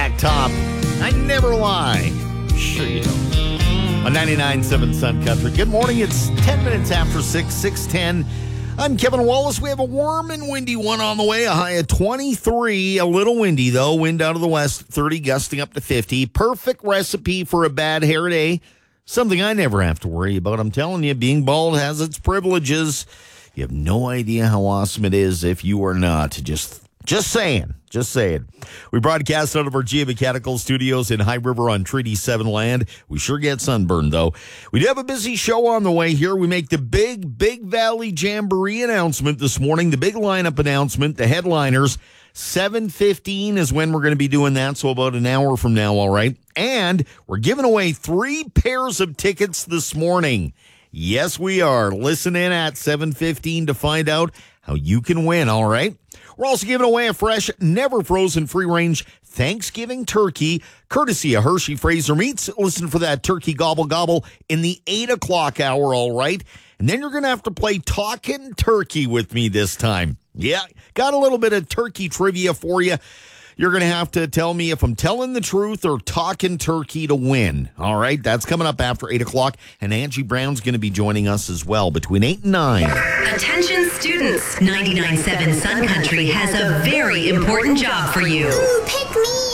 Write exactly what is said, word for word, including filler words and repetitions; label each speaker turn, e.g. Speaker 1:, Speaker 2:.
Speaker 1: Act Top. I never lie. Sure you don't. On ninety-nine point seven Sun Country. Good morning. It's ten minutes after six, six ten. I'm Kevin Wallace. We have a warm and windy one on the way. A high of twenty-three. A little windy, though. Wind out of the west, thirty, gusting up to fifty. Perfect recipe for a bad hair day. Something I never have to worry about. I'm telling you, being bald has its privileges. You have no idea how awesome it is if you are not. Just just saying. Just saying. We broadcast out of our geomechanical studios in High River on Treaty seven land. We sure get sunburned, though. We do have a busy show on the way here. We make the big, Big Valley Jamboree announcement this morning, the big lineup announcement, the headliners. seven fifteen is when we're going to be doing that, so about an hour from now, all right? And we're giving away three pairs of tickets this morning. Yes, we are. Listen in at seven fifteen to find out how you can win, all right? We're also giving away a fresh, never frozen, free-range Thanksgiving turkey, courtesy of Hershey Fraser Meats. Listen for that turkey gobble gobble in the eight o'clock hour, all right? And then you're going to have to play Talkin' Turkey with me this time. Yeah, got a little bit of turkey trivia for you. You're going to have to tell me if I'm telling the truth or talking turkey to win. All right, that's coming up after eight o'clock. And Angie Brown's going to be joining us as well between eight and nine.
Speaker 2: Attention students, ninety-nine point seven Sun Country has a very important job for you.
Speaker 3: Ooh, pick me.